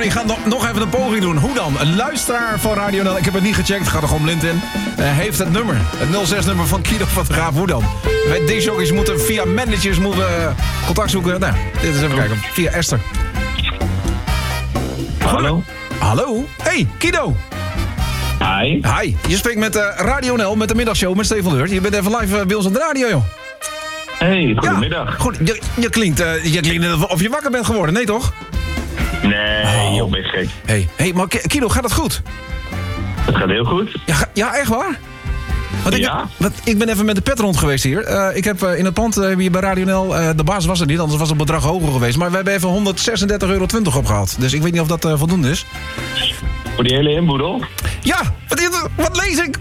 Ik ga nog even een poging doen. Hoe dan? Een luisteraar van Radio NL, ik heb het niet gecheckt, gaat er gewoon blind in. Heeft het nummer, het 06-nummer van Kido van de Graaf. Hoe dan? Wij discjockeys moeten via managers contact zoeken. Nou, dit is even kijken. Via Esther. Hallo. Hallo? Hey, Kido. Hi. Hi. Je spreekt met Radio NL, met de middagshow met Steven Leur. Je bent even live bij ons aan de radio, joh. Hey, goedemiddag. Ja, goed. Je klinkt of je wakker bent geworden, nee toch? Nee, joh, ben je gek. Hey, maar Kido, gaat het goed? Het gaat heel goed. Ja, echt waar? Want ik ben even met de pet rond geweest hier. Ik heb in het pand hier bij Radio NL... de baas was er niet, anders was het bedrag hoger geweest. Maar we hebben even €136,20 opgehaald. Dus ik weet niet of dat voldoende is. Voor die hele inboedel? Ja, wat lees ik?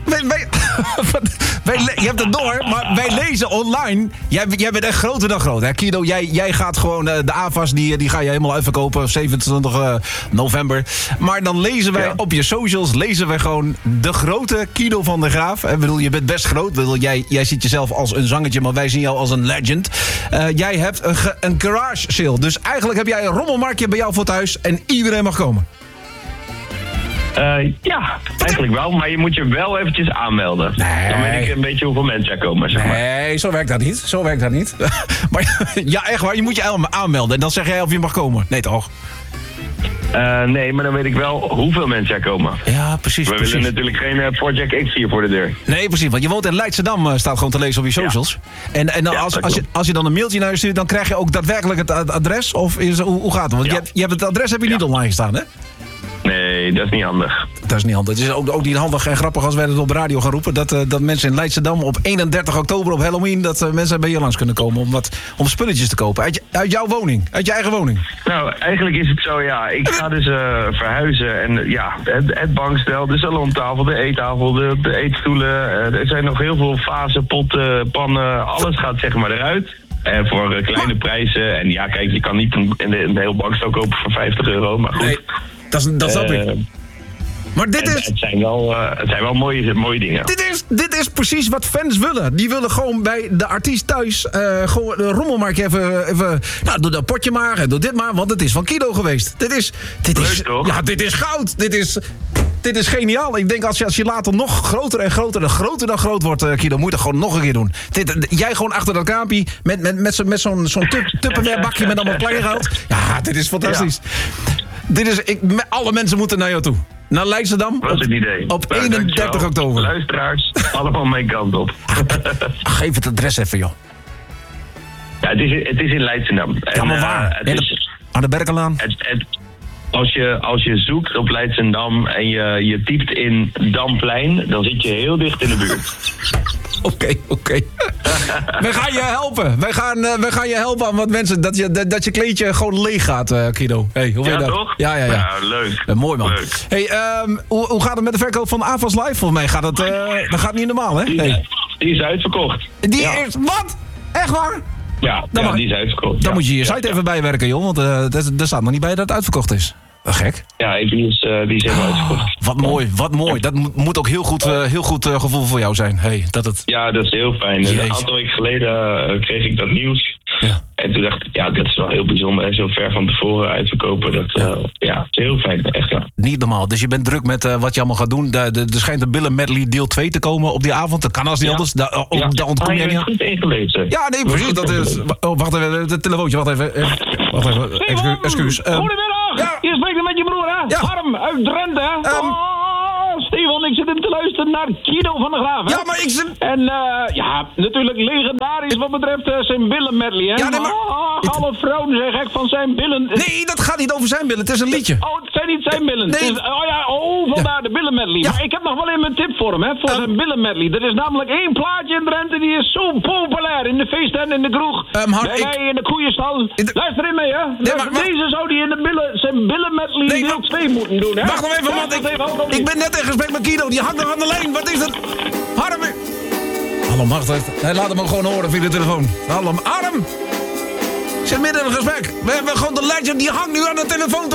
Je hebt het door, maar wij lezen online. Jij bent echt groter dan groot. Hè? Kido, jij gaat gewoon de AVA's, die ga je helemaal uitverkopen. 27 november. Maar dan lezen wij op je socials, gewoon de grote Kido van de Graaf. Ik bedoel, je bent best groot. Jij ziet jezelf als een zangetje, maar wij zien jou als een legend. Jij hebt een garage sale. Dus eigenlijk heb jij een rommelmarktje bij jou voor thuis en iedereen mag komen. Ja, eigenlijk wel, maar je moet je wel eventjes aanmelden. Nee. Dan weet ik een beetje hoeveel mensen er komen, zeg maar. Nee, zo werkt dat niet. Maar ja, echt waar, je moet je aanmelden en dan zeg jij of je mag komen. Nee, toch? Nee, maar dan weet ik wel hoeveel mensen er komen. Ja, precies. We willen natuurlijk geen Project X hier voor de deur. Nee, precies, want je woont in Leidschendam, staat gewoon te lezen op je socials. Ja. En dan als je dan een mailtje naar je stuurt, dan krijg je ook daadwerkelijk het adres? Of hoe gaat het? Want je hebt het adres niet online gestaan, hè? Nee, dat is niet handig. Dat is niet handig. Het is ook niet handig en grappig als wij het op de radio gaan roepen. Dat mensen in Leidschendam op 31 oktober op Halloween... dat mensen bij je langs kunnen komen om spulletjes te kopen. Uit jouw woning. Uit je eigen woning. Nou, eigenlijk is het zo, ja. Ik ga dus verhuizen. En ja, het bankstel, de salontafel, de eettafel, de eetstoelen. Er zijn nog heel veel vazen, potten, pannen. Alles gaat zeg maar eruit. En voor kleine prijzen. En ja, kijk, je kan niet een heel bankstel kopen voor €50. Maar goed. Nee. Dat snap ik. Maar het zijn wel mooie dingen. Dit is precies wat fans willen. Die willen gewoon bij de artiest thuis gewoon de rommelmarkt even nou, doe dat potje maar en doe dit maar, want het is van Kido geweest. Dit is toch? Ja, dit is goud. Dit is geniaal. Ik denk als je later nog groter en groter dan groot wordt, Kido, moet je dat gewoon nog een keer doen. Jij gewoon achter dat kraampje met zo'n Tupperware bakje met allemaal kleingeld. Ja, dit is fantastisch. Ja. Alle mensen moeten naar jou toe. Naar Leidschendam. Dat is het idee. Op 31 oktober. Luisteraars, allemaal mijn kant op. Geef het adres even, joh. Ja, het is in Leidschendam. Ja, maar waar? Aan de Berkelaan? Als je zoekt op Leidschendam en je typt in Damplein, dan zit je heel dicht in de buurt. Oké. Wij gaan je helpen. Wij gaan je helpen aan wat mensen. Dat je kleedje gewoon leeg gaat, Kido. Hey, hoe vind je dat? Toch? Ja. Ja, leuk. Mooi, man. Leuk. Hey, hoe gaat het met de verkoop van AVAS Live? Volgens mij gaat dat gaat niet normaal, hè? Die is uitverkocht. Die is... Wat? Echt waar? Ja, die is uitverkocht. Dan moet je site even bijwerken, joh. Want er staat nog niet bij dat het uitverkocht is. Gek. Ja, die is helemaal uitverkocht. Wat mooi. Dat moet ook heel goed gevoel voor jou zijn. Hey, Ja, dat is heel fijn. Een aantal weken geleden kreeg ik dat nieuws. Ja. En toen dacht ik, ja, dat is wel heel bijzonder. En zo ver van tevoren uitverkopen. Dat is heel fijn. Echt, ja. Niet normaal. Dus je bent druk met wat je allemaal gaat doen. Er schijnt een Billen Medley deel 2 te komen op die avond. Dat kan als niet anders. Daar ontkom je niet aan. Goed ingelezen. Ja, nee, precies. Dat is... wacht even. Het telefoontje. Wacht even. Excuus. Goedemiddag. Ja. Je spreekt met je broer, hè? Ja. Harm uit Drenthe. Stefan, ik zit hem te luisteren naar Kido van de Graaf, hè? Ja, maar ik zit... En natuurlijk legendarisch wat betreft zijn billen medley, hè? Ja, nee, maar... alle vrouwen zijn gek van zijn billen. Nee, dat gaat niet over zijn billen. Het is een liedje. Oh, het zijn niet zijn billen. Nee. Vandaar de billen medley. Ja. Maar ik heb nog wel even een tip voor hem, hè? Voor zijn billen medley. Er is namelijk één plaatje in Drenthe die is zo populair. In de feesten, in de kroeg. In de koeienstal. Luister in mee, hè? Deze zou die in zijn billen medley deel 2 moeten doen, hè? Wacht nog even, want ik ben net in gesprek met Kido. Die hangt nog aan de lijn. Wat is dat? Harm. Hallo, mag het? Hij laat hem ook gewoon horen via de telefoon. Hallo, Harm. Ik zit midden in een gesprek. We hebben gewoon de legend. Die hangt nu aan de telefoon.